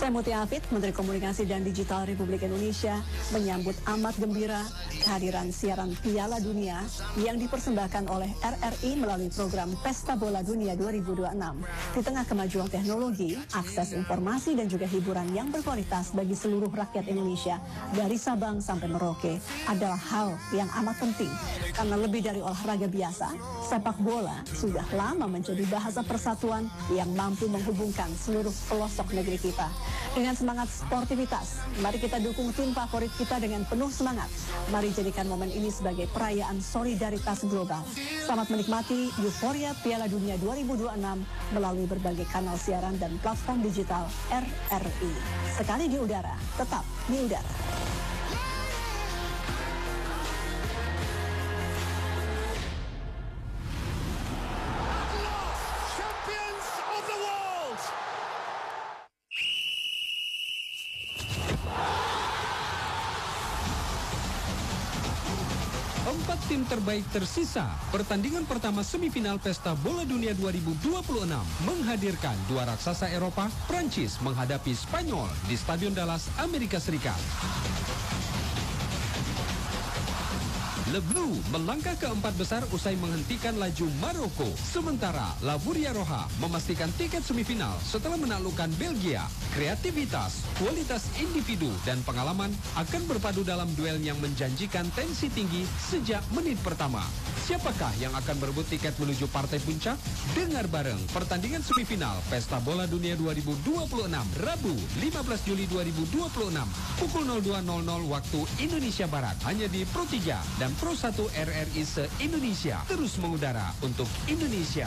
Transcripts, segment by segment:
Saya Mutia Afid, Menteri Komunikasi dan Digital Republik Indonesia, menyambut amat gembira kehadiran siaran Piala Dunia yang dipersembahkan oleh RRI melalui program Pesta Bola Dunia 2026. Di tengah kemajuan teknologi, akses informasi dan juga hiburan yang berkualitas bagi seluruh rakyat Indonesia dari Sabang sampai Merauke adalah hal yang amat penting. Karena lebih dari olahraga biasa, sepak bola sudah lama menjadi bahasa persatuan yang mampu menghubungkan seluruh pelosok negeri kita. Dengan semangat sportivitas, mari kita dukung tim favorit kita dengan penuh semangat. Mari jadikan momen ini sebagai perayaan solidaritas global. Selamat menikmati euforia Piala Dunia 2026 melalui berbagai kanal siaran dan platform digital RRI. Sekali di udara, tetap di udara. Empat tim terbaik tersisa. Pertandingan pertama semifinal Pesta Bola Dunia 2026 menghadirkan dua raksasa Eropa, Prancis menghadapi Spanyol di Stadion Dallas, Amerika Serikat. Le Bleu melangkah ke empat besar usai menghentikan laju Maroko. Sementara La Roja memastikan tiket semifinal setelah menaklukkan Belgia. Kreativitas, kualitas individu, dan pengalaman akan berpadu dalam duel yang menjanjikan tensi tinggi sejak menit pertama. Siapakah yang akan berebut tiket menuju partai puncak? Dengar bareng pertandingan semifinal Pesta Bola Dunia 2026 Rabu 15 Juli 2026 pukul 02.00 waktu Indonesia Barat hanya di Pro 3 dan Pro 1 RRI se-Indonesia, terus mengudara untuk Indonesia.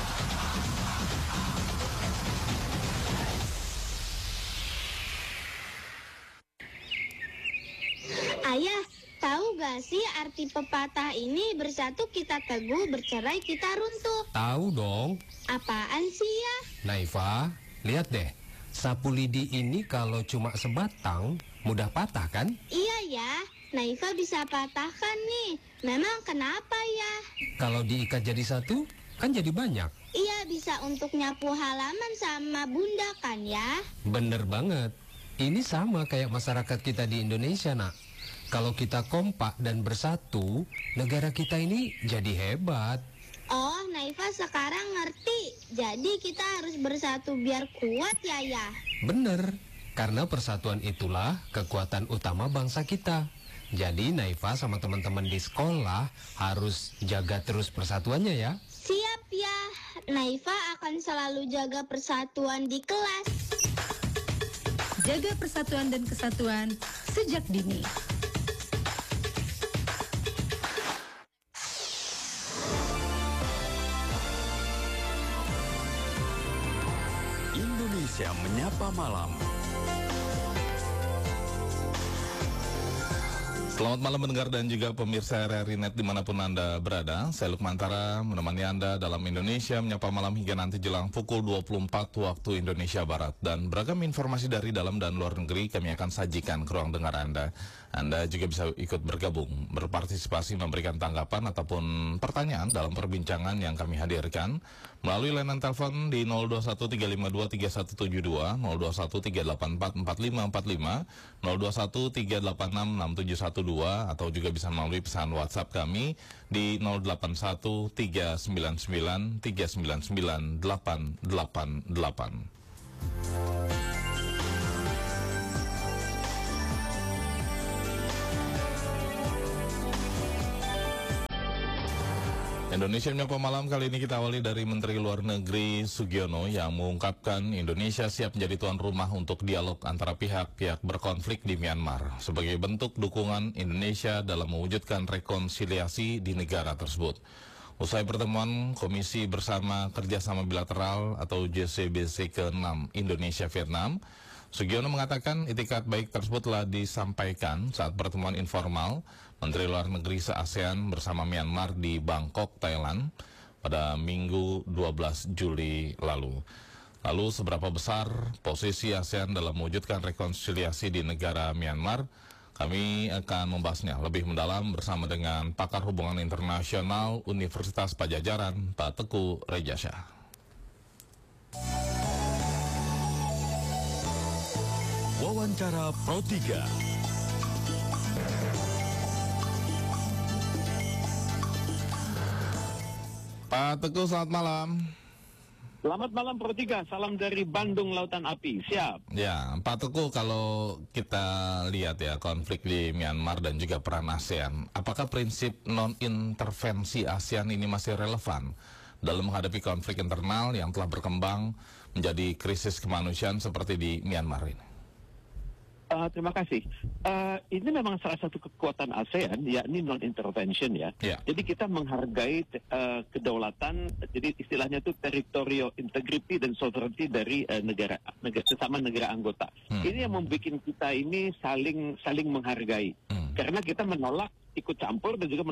Ayah, tahu gak sih arti pepatah ini, bersatu kita teguh, bercerai kita runtuh? Tahu dong. Apaan sih ya? Naifa, lihat deh. Sapu lidi ini kalau cuma sebatang, mudah patah kan? Iya ya, Naifa bisa patahkan nih. Memang kenapa ya? Kalau diikat jadi satu, kan jadi banyak. Iya, bisa untuk nyapu halaman sama bunda kan ya? Bener banget. Ini sama kayak masyarakat kita di Indonesia, nak. Kalau kita kompak dan bersatu, negara kita ini jadi hebat. Oh, Naifa sekarang ngerti. Jadi kita harus bersatu biar kuat ya? Bener, karena persatuan itulah kekuatan utama bangsa kita. Jadi Naifa sama teman-teman di sekolah harus jaga terus persatuannya ya. Siap ya, Naifa akan selalu jaga persatuan di kelas. Jaga persatuan dan kesatuan sejak dini. Indonesia Menyapa Malam. Selamat malam mendengar dan juga pemirsa RRI Net dimanapun Anda berada. Saya Lukmantara menemani Anda dalam Indonesia Menyapa Malam hingga nanti jelang pukul 24 waktu Indonesia Barat. Dan beragam informasi dari dalam dan luar negeri kami akan sajikan ke ruang dengar Anda. Anda juga bisa ikut bergabung, berpartisipasi, memberikan tanggapan ataupun pertanyaan dalam perbincangan yang kami hadirkan melalui layanan telepon di 0213523172, 0213844545, 0213866712, atau juga bisa melalui pesan WhatsApp kami di 081399399888. Indonesia Menyapa Malam kali ini kita awali dari Menteri Luar Negeri Sugiono yang mengungkapkan Indonesia siap menjadi tuan rumah untuk dialog antara pihak-pihak berkonflik di Myanmar sebagai bentuk dukungan Indonesia dalam mewujudkan rekonsiliasi di negara tersebut. Usai pertemuan Komisi Bersama Kerjasama Bilateral atau JCBC ke-6 Indonesia-Vietnam, Sugiono mengatakan itikat baik tersebut telah disampaikan saat pertemuan informal Menteri Luar Negeri se-ASEAN bersama Myanmar di Bangkok, Thailand pada Minggu 12 Juli lalu. Lalu seberapa besar posisi ASEAN dalam mewujudkan rekonsiliasi di negara Myanmar? Kami akan membahasnya lebih mendalam bersama dengan pakar hubungan internasional Universitas Padjadjaran, Pak Teguh Rejasa. Wawancara Pro 3. Pak Teguh, selamat malam. Selamat malam Pro 3, salam dari Bandung Lautan Api, siap. Ya, Pak Teguh, kalau kita lihat ya konflik di Myanmar dan juga peran ASEAN, apakah prinsip non-intervensi ASEAN ini masih relevan dalam menghadapi konflik internal yang telah berkembang menjadi krisis kemanusiaan seperti di Myanmar ini? Terima kasih. Ini memang salah satu kekuatan ASEAN, yakni non-intervention ya. Jadi kita menghargai kedaulatan, jadi istilahnya itu territorial integrity dan sovereignty dari sesama negara anggota. Ini yang membuat kita ini saling menghargai. Karena kita menolak ikut campur dan juga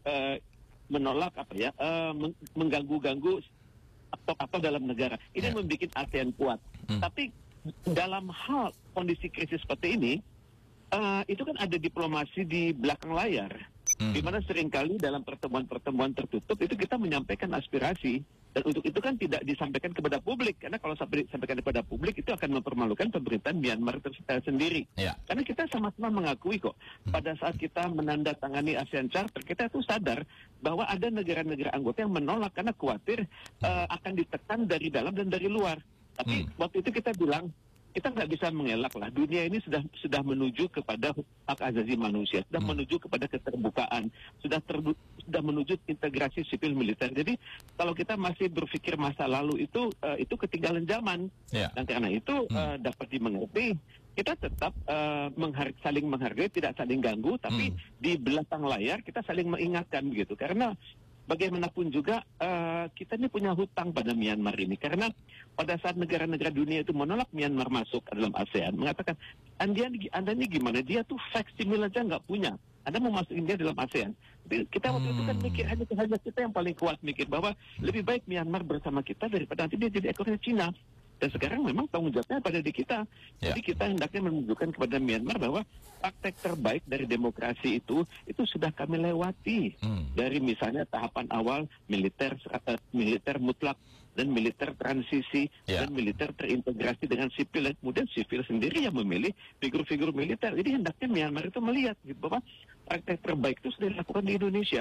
menolak mengganggu-ganggu atau dalam negara. Ini membuat ASEAN kuat. Tapi dalam hal kondisi krisis seperti ini, itu kan ada diplomasi di belakang layar, di mana seringkali dalam pertemuan-pertemuan tertutup itu kita menyampaikan aspirasi, dan untuk itu kan tidak disampaikan kepada publik, karena kalau disampaikan kepada publik itu akan mempermalukan pemerintahan Myanmar sendiri. Karena kita sama-sama mengakui kok, pada saat kita menandatangani ASEAN Charter, kita tuh sadar bahwa ada negara-negara anggota yang menolak karena khawatir akan ditekan dari dalam dan dari luar. Tapi waktu itu kita bilang, kita nggak bisa mengelak lah. Dunia ini sudah menuju kepada hak asasi manusia, sudah menuju kepada keterbukaan, sudah menuju integrasi sipil militer. Jadi kalau kita masih berpikir masa lalu itu ketinggalan zaman. Dan karena itu dapat dimengerti, kita tetap saling menghargai, tidak saling ganggu, tapi di belakang layar kita saling mengingatkan begitu. Karena bagaimanapun juga kita ini punya hutang pada Myanmar ini, karena pada saat negara-negara dunia itu menolak Myanmar masuk ke dalam ASEAN, mengatakan Anda ini gimana, dia tuh faksimil aja nggak punya, Anda mau masukin dia dalam ASEAN. Jadi kita waktu itu kan mikir, hanya kita yang paling kuat mikir bahwa lebih baik Myanmar bersama kita daripada nanti dia jadi ekornya Cina. Dan sekarang memang tanggung jawabnya pada di kita. Jadi kita hendaknya menunjukkan kepada Myanmar bahwa praktek terbaik dari demokrasi itu sudah kami lewati. Dari misalnya tahapan awal militer mutlak, dan militer transisi, dan militer terintegrasi dengan sipil, dan kemudian sipil sendiri yang memilih figur-figur militer. Jadi hendaknya Myanmar itu melihat gitu, bahwa praktek terbaik itu sudah dilakukan di Indonesia.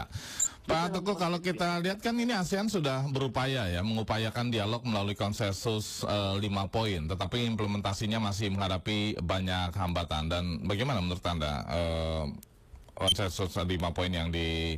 Pak Teguh, kalau kita lihat kan ini ASEAN sudah berupaya mengupayakan dialog melalui konsensus 5 poin, tetapi implementasinya masih menghadapi banyak hambatan. Dan bagaimana menurut Anda konsensus 5 poin yang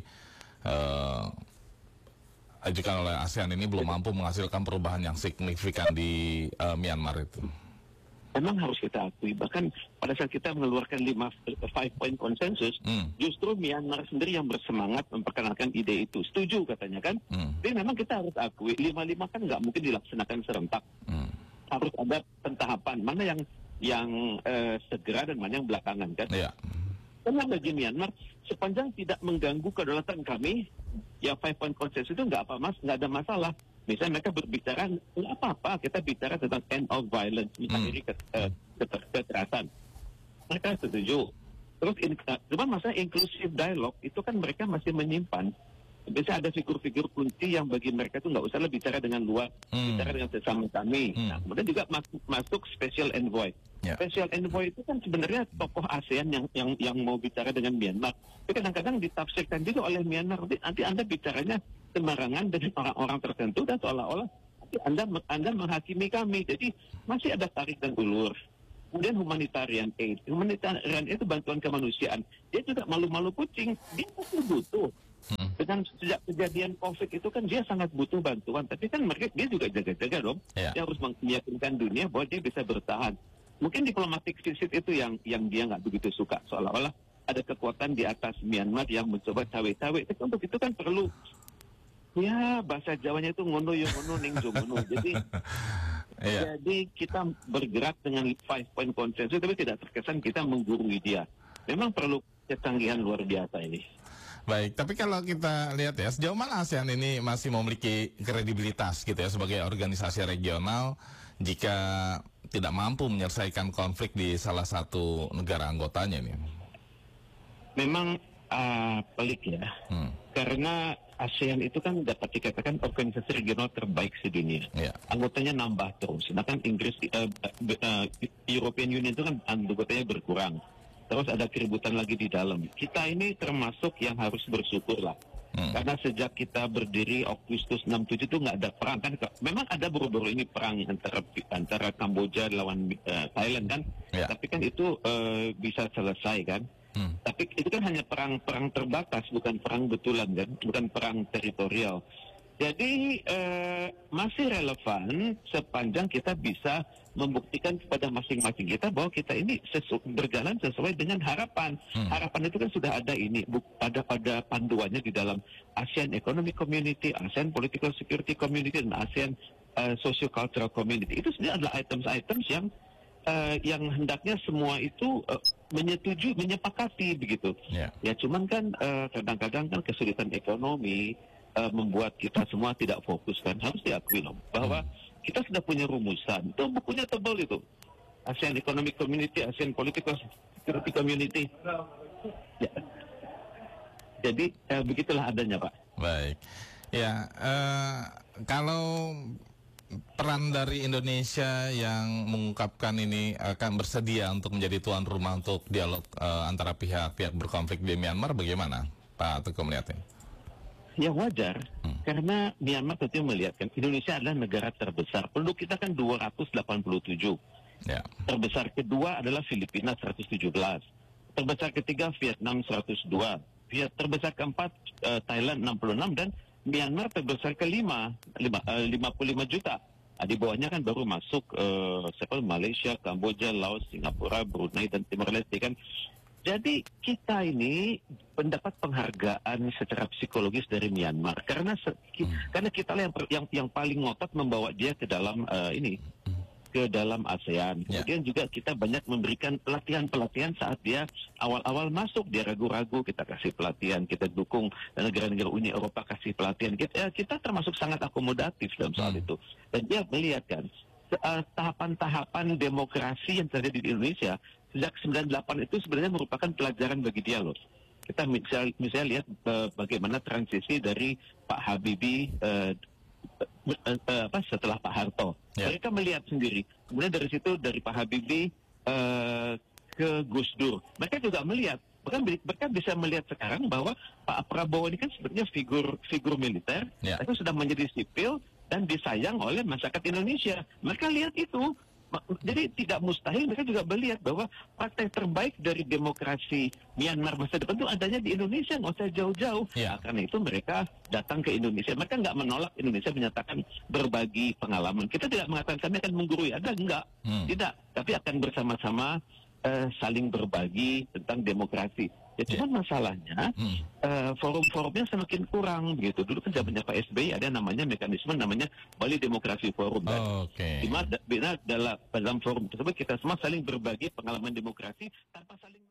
diajukan oleh ASEAN ini belum mampu menghasilkan perubahan yang signifikan di Myanmar itu? Memang harus kita akui, bahkan pada saat kita mengeluarkan 5 point konsensus, justru Myanmar sendiri yang bersemangat memperkenalkan ide itu. Setuju katanya kan? Jadi memang kita harus akui, 5 kan nggak mungkin dilaksanakan serentak. Harus ada pentahapan, mana yang segera dan mana yang belakangan kan? Karena bagi Myanmar, sepanjang tidak mengganggu kedaulatan kami, ya 5 point konsensus itu nggak ada masalah. Misalnya mereka berbicara, nggak apa-apa, kita bicara tentang end of violence, misalnya kekerasan. Mereka setuju. Terus, cuma masalah inclusive dialogue, itu kan mereka masih menyimpan. Biasanya ada figur-figur kunci yang bagi mereka itu nggak usah bicara dengan luar, bicara dengan sesama kami. Nah, kemudian juga masuk special envoy. Special envoy itu kan sebenarnya tokoh ASEAN yang mau bicara dengan Myanmar. Tapi kadang-kadang ditafsirkan juga oleh Myanmar, nanti Anda bicaranya sembarangan dari orang-orang tertentu dan seolah-olah Anda menghakimi kami. Jadi masih ada tarik dan ulur. Kemudian humanitarian aid. Humanitarian aid itu bantuan kemanusiaan. Dia juga malu-malu kucing. Dia pasti butuh. Dengan sejak kejadian COVID itu kan dia sangat butuh bantuan. Tapi kan dia juga jaga-jaga dong. Dia harus meyakinkan dunia bahwa dia bisa bertahan. Mungkin diplomatic visit itu yang dia nggak begitu suka. Seolah-olah ada kekuatan di atas Myanmar yang mencoba cawe-cawe. Tapi untuk itu kan perlu, ya bahasa Jawanya itu ngono yo ngono ning jo ngono. Jadi kita bergerak dengan 5 point konsensus, tapi tidak terkesan kita menggurui dia. Memang perlu kecanggihan luar biasa ini. Baik, tapi kalau kita lihat ya, sejauh mana ASEAN ini masih memiliki kredibilitas gitu ya sebagai organisasi regional jika tidak mampu menyelesaikan konflik di salah satu negara anggotanya nih? Memang pelik ya, karena ASEAN itu kan dapat dikatakan organisasi regional terbaik sedunia. Anggotanya nambah terus. Sedangkan Inggris, European Union itu kan anggotanya berkurang. Terus ada keributan lagi di dalam. Kita ini termasuk yang harus bersyukur lah. Karena sejak kita berdiri Agustus 67 itu nggak ada perang kan. Memang ada baru-baru ini perang antara Kamboja lawan Thailand kan. Tapi kan itu bisa selesai kan. Tapi itu kan hanya perang terbatas, bukan perang betulan kan, bukan perang teritorial. Jadi masih relevan sepanjang kita bisa membuktikan kepada masing-masing kita bahwa kita ini berjalan sesuai dengan harapan. Harapan itu kan sudah ada ini, pada panduannya di dalam ASEAN Economic Community, ASEAN Political Security Community, dan ASEAN Socio-Cultural Community. Itu sebenarnya adalah items-items yang hendaknya semua itu menyetujui, menyepakati begitu. Ya cuman kan kadang-kadang kan kesulitan ekonomi membuat kita semua tidak fokus kan. Harus diakui loh bahwa kita sudah punya rumusan. Itu bukunya tebal itu. ASEAN Economic Community, ASEAN Political Security Community. Ya. Jadi begitulah adanya, Pak. Baik. Ya, kalau peran dari Indonesia yang mengungkapkan ini akan bersedia untuk menjadi tuan rumah untuk dialog antara pihak-pihak berkonflik di Myanmar, bagaimana Pak Teguh melihatnya? Ya wajar, karena Myanmar tentu melihatkan Indonesia adalah negara terbesar. Penduduk kita kan 287. Terbesar kedua adalah Filipina 117. Terbesar ketiga Vietnam 102. Terbesar keempat Thailand 66 dan Myanmar terbesar kelima 55 juta. Di bawahnya kan baru masuk Malaysia, Kamboja, Laos, Singapura, Brunei dan Timor Leste kan. Jadi kita ini mendapat penghargaan secara psikologis dari Myanmar karena kita lah yang paling ngotot membawa dia ke dalam ke dalam ASEAN. Kemudian juga kita banyak memberikan pelatihan saat dia awal-awal masuk, dia ragu-ragu, kita kasih pelatihan, kita dukung negara-negara Uni Eropa kasih pelatihan. Kita termasuk sangat akomodatif dalam soal itu. Dan dia melihat kan tahapan-tahapan demokrasi yang terjadi di Indonesia sejak 98 itu sebenarnya merupakan pelajaran bagi dia loh. Kita misalnya lihat bagaimana transisi dari Pak Habibie setelah Pak Harto. Mereka melihat sendiri. Kemudian dari situ dari Pak Habibie ke Gus Dur. Mereka juga melihat. Mereka bisa melihat sekarang bahwa Pak Prabowo ini kan sebenarnya figur militer, tapi sudah menjadi sipil dan disayang oleh masyarakat Indonesia. Mereka lihat itu. Jadi tidak mustahil mereka juga melihat bahwa partai terbaik dari demokrasi Myanmar masa depan itu adanya di Indonesia, nggak usah jauh-jauh. Karena itu mereka datang ke Indonesia. Mereka nggak menolak Indonesia menyatakan berbagi pengalaman. Kita tidak mengatakan kami akan menggurui, enggak. Tidak, tapi akan bersama-sama saling berbagi tentang demokrasi. Ya cuma masalahnya forum-forumnya semakin kurang begitu. Dulu kan zamannya Pak SBY ada namanya mekanisme namanya Bali Demokrasi Forum. Di mana dalam forum tersebut kita semua saling berbagi pengalaman demokrasi tanpa saling